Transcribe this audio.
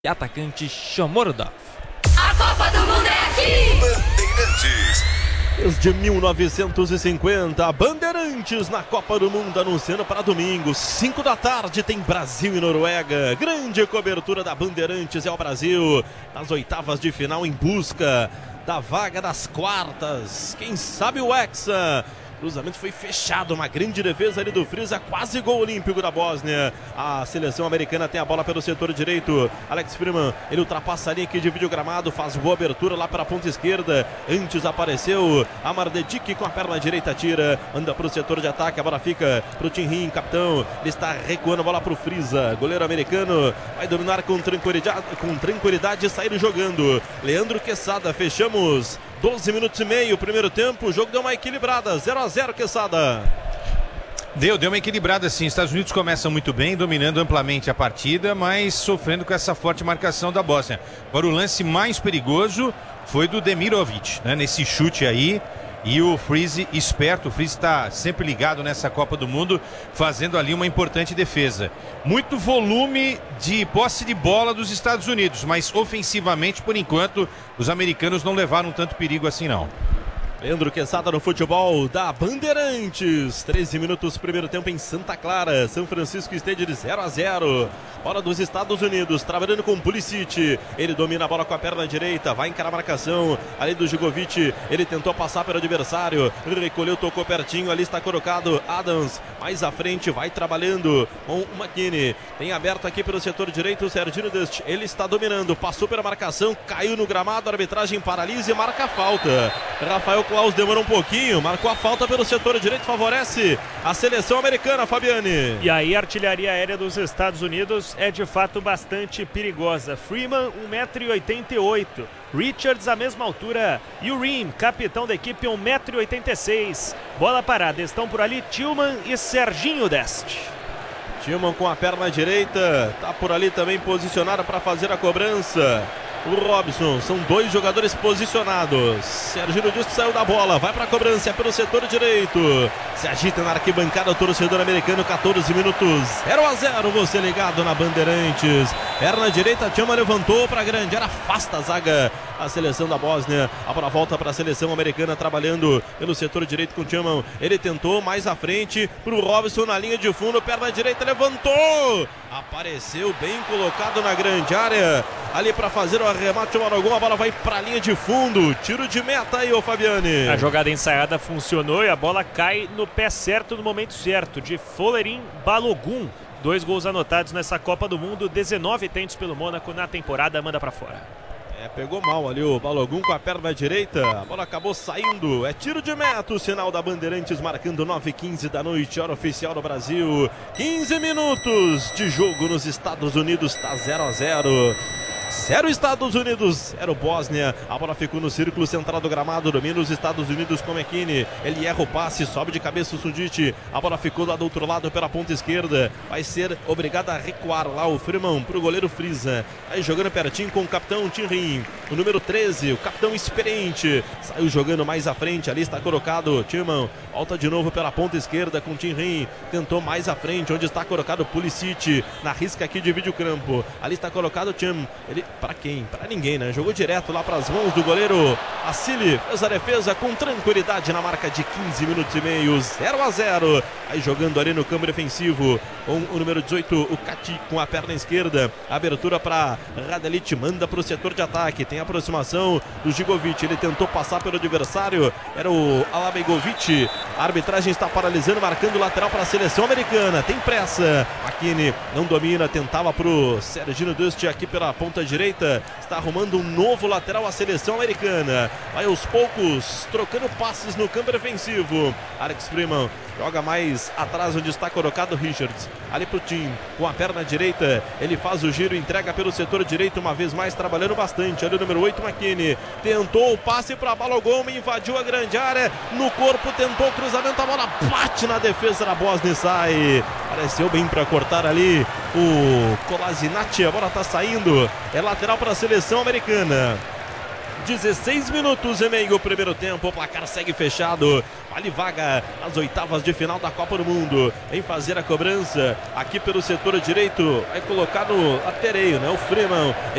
e atacante Shomurodov. A Copa do Mundo é aqui! Bandeirantes. Desde 1950, Bandeirantes na Copa do Mundo, anunciando para domingo, 5 da tarde, tem Brasil e Noruega. Grande cobertura da Bandeirantes, é o Brasil nas oitavas de final em busca da vaga das quartas. Quem sabe o Hexa. Cruzamento foi fechado, uma grande defesa ali do Frieza, quase gol olímpico da Bósnia. A seleção americana tem a bola pelo setor direito. Alex Freeman, ele ultrapassa a linha aqui de videogramado, faz boa abertura lá para a ponta esquerda. Antes apareceu a Mardedic com a perna direita, tira, anda para o setor de ataque, a bola fica para o Tinrin, capitão. Ele está recuando a bola para o Frieza. Goleiro americano vai dominar com tranquilidade e sair jogando. Leandro Quesada, fechamos 12 minutos e meio, primeiro tempo, o jogo deu uma equilibrada, 0-0, Quesada. Deu uma equilibrada sim. Estados Unidos começam muito bem, dominando amplamente a partida, mas sofrendo com essa forte marcação da Bósnia. Agora o lance mais perigoso foi do Demirovic, né, nesse chute aí. E o Freeze esperto, o Freeze está sempre ligado nessa Copa do Mundo, fazendo ali uma importante defesa. Muito volume de posse de bola dos Estados Unidos, mas ofensivamente, por enquanto, os americanos não levaram tanto perigo assim não. Leandro Quesada no futebol da Bandeirantes. 13 minutos, primeiro tempo em Santa Clara. São Francisco Stadium de 0-0. Bola dos Estados Unidos, trabalhando com Pulisic. Ele domina a bola com a perna direita, vai encarar a marcação. Ali do Gigovic, ele tentou passar pelo adversário. Recolheu, tocou pertinho, ali está colocado Adams. Mais à frente, vai trabalhando com o McKinney. Tem aberto aqui pelo setor direito o Serginho Dust. Ele está dominando, passou pela marcação, caiu no gramado, a arbitragem paralisa e marca a falta. Rafael Klaus demorou um pouquinho, marcou a falta pelo setor direito, favorece a seleção americana, Fabiane. E aí a artilharia aérea dos Estados Unidos é de fato bastante perigosa. Freeman, 1,88 m. Richards, a mesma altura. E o Ream, capitão da equipe, 1,86 m. Bola parada, estão por ali Tillman e Serginho Dest. Tillman com a perna direita, tá por ali também posicionado para fazer a cobrança. O Robson, são dois jogadores posicionados. Serginho Dust saiu da bola, vai para a cobrança, é pelo setor direito. Se agita na arquibancada o torcedor americano, 14 minutos, 0-0, você ligado na Bandeirantes. Perna direita, Tillman levantou para a grande área, afasta a zaga, a seleção da Bósnia. A bola volta para a seleção americana, trabalhando pelo setor direito com o Tillman. Ele tentou mais à frente para o Robson na linha de fundo, perna direita, levantou. Apareceu bem colocado na grande área, ali para fazer o arremate, o Marogão, a bola vai para a linha de fundo, tiro de meta aí, ô Fabiane. A jogada ensaiada funcionou e a bola cai no pé certo, no momento certo, de Folerin Balogun. 2 gols anotados nessa Copa do Mundo, 19 tentos pelo Mônaco na temporada, manda para fora. Pegou mal ali o Balogun com a perna direita, a bola acabou saindo, é tiro de meta, o sinal da Bandeirantes marcando 9h15 da noite, hora oficial do Brasil. 15 minutos de jogo nos Estados Unidos, tá 0-0. 0 Estados Unidos, 0 Bósnia. A bola ficou no círculo central do gramado, domina os Estados Unidos com McKinney. Ele erra o passe, sobe de cabeça o Sudic. A bola ficou lá do outro lado pela ponta esquerda. Vai ser obrigado a recuar lá o Freeman pro goleiro Frieza. Aí jogando pertinho com o capitão Tinrin. O número 13, o capitão experiente. Saiu jogando mais à frente, ali está colocado Tillman. Volta de novo pela ponta esquerda com Tinrin. Tentou mais à frente, onde está colocado Pulisic. Na risca aqui de videocampo. Ali está colocado Tillman. Ele para quem? Para ninguém, né? Jogou direto lá para as mãos do goleiro Assili. Fez a defesa com tranquilidade na marca de 15 minutos e meio. 0-0. Aí jogando ali no campo defensivo com o número 18, o Kati com a perna esquerda. Abertura para Radelic, manda para o setor de ataque. Tem aproximação do Gigovic. Ele tentou passar pelo adversário. Era o Alabegovic. A arbitragem está paralisando, marcando lateral para a seleção americana. Tem pressa. McKinney não domina. Tentava para o Serginho Dust aqui pela ponta direita, está arrumando um novo lateral a seleção americana. Vai aos poucos, trocando passes no campo defensivo. Alex Freeman joga mais atrás, onde está colocado Richards. Ali pro Tim, com a perna direita, ele faz o giro, entrega pelo setor direito, uma vez mais trabalhando bastante. Ali o número 8, McKinney, tentou o passe para Balogun, invadiu a grande área, no corpo, tentou o cruzamento, a bola bate na defesa da Bósnia e sai. Apareceu bem para cortar ali o Kolasinac, a bola está saindo, é lateral para a seleção americana. 16 minutos e meio, primeiro tempo, o placar segue fechado. Vale vaga nas oitavas de final da Copa do Mundo. Em fazer a cobrança aqui pelo setor direito, vai colocar no latereio, né? O Freeman.